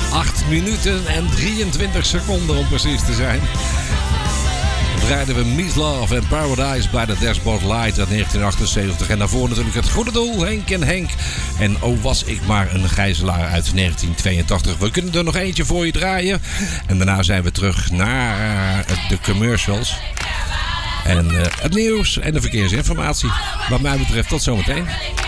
8 minuten en 23 seconden om precies te zijn. Draaiden we Meatloaf en Paradise bij de Dashboard Light uit 1978. En daarvoor natuurlijk Het Goede Doel, Henk en Henk. En Oh was ik maar een gijzelaar uit 1982. We kunnen er nog eentje voor je draaien. En daarna zijn we terug naar de commercials. En het nieuws en de verkeersinformatie. Wat mij betreft tot zometeen.